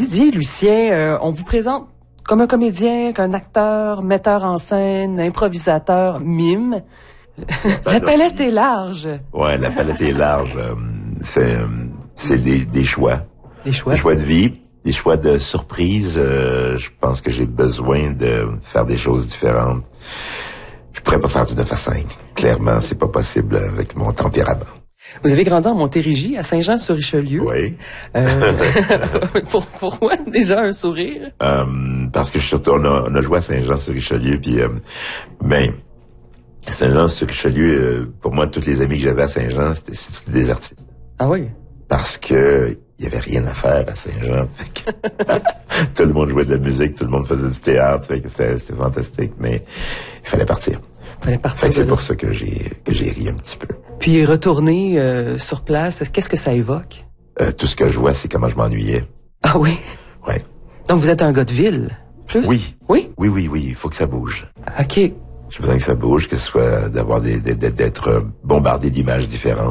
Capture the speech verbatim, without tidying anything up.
Didier Lucien, euh, on vous présente comme un comédien, qu'un acteur, metteur en scène, improvisateur, mime. La palette est large. Ouais, la palette est large. Euh, c'est euh, c'est des, des choix. Des choix. Des choix de vie, des choix de surprise. Euh, je pense que j'ai besoin de faire des choses différentes. Je pourrais pas faire du neuf à cinq. Clairement, c'est pas possible avec mon tempérament. Vous avez grandi en Montérégie, à Saint-Jean-sur-Richelieu. Oui. Euh, pour, pourquoi déjà un sourire? Euh, parce que surtout, on a, on a joué à Saint-Jean-sur-Richelieu, puis euh, ben, Saint-Jean-sur-Richelieu, euh, pour moi, tous les amis que j'avais à Saint-Jean, c'était, c'était tous des artistes. Ah oui? Parce que il y avait rien à faire à Saint-Jean. Fait que tout le monde jouait de la musique, tout le monde faisait du théâtre, fait que c'était, c'était fantastique, mais il fallait partir. Il fallait partir. Fait que c'est là. pour ça que j'ai que j'ai ri un petit peu. Puis retourner euh, sur place, qu'est-ce que ça évoque? Euh, tout ce que je vois, c'est comment je m'ennuyais. Ah oui? Ouais. Donc vous êtes un gars de ville, plus? Oui. Oui? Oui, oui, oui. Il faut que ça bouge. OK. J'ai besoin que ça bouge, que ce soit d'avoir des, des- d'être bombardé d'images différentes.